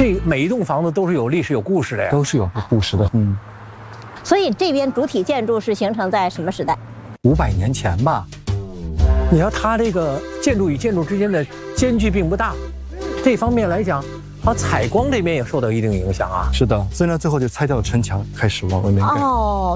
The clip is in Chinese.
这每一栋房子都是有历史、有故事的呀。 都是有故事的。 所以这边主体建筑是形成在什么时代 ？500年前吧。 你要它这个建筑与建筑之间的间距并不大，这方面来讲，采光这边也受到一定影响啊。 是的，所以呢，最后就拆掉了城墙，开始往外面盖。 哦。